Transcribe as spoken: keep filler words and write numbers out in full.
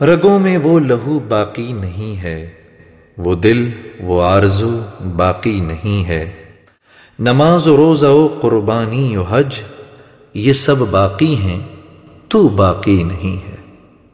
रगों में वो लहू बाकी नहीं है, वो दिल वो आरज़ू बाकी नहीं है। नमाज व रोज़ा व कुर्बानी व हज ये सब बाकी हैं, तू बाकी नहीं है।